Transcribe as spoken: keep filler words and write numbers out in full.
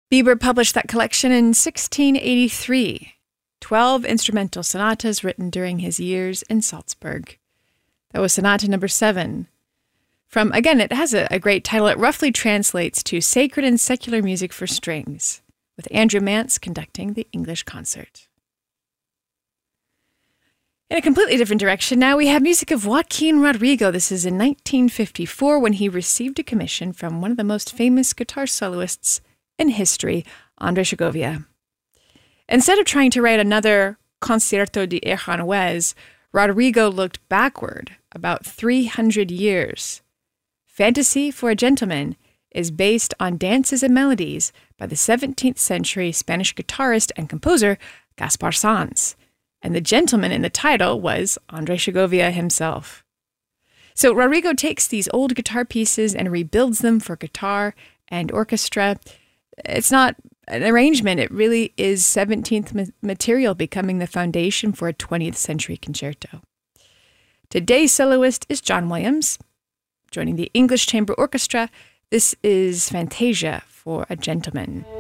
Bieber published that collection in sixteen eighty-three. Twelve instrumental sonatas written during his years in Salzburg. That was sonata number seven. From, again, it has a, a great title. It roughly translates to Sacred and Secular Music for Strings, with Andrew Mance conducting the English concert. In a completely different direction now, we have music of Joaquin Rodrigo. This is in nineteen fifty-four when he received a commission from one of the most famous guitar soloists in history, André Segovia. Instead of trying to write another Concierto de Aranjuez, Rodrigo looked backward about three hundred years. Fantasy for a Gentleman is based on dances and melodies by the seventeenth century Spanish guitarist and composer Gaspar Sanz, and the gentleman in the title was André Segovia himself. So Rodrigo takes these old guitar pieces and rebuilds them for guitar and orchestra. It's not an arrangement, it really is seventeenth ma- material becoming the foundation for a twentieth century concerto. Today's soloist is John Williams. Joining the English Chamber Orchestra, this is Fantasia for a Gentleman.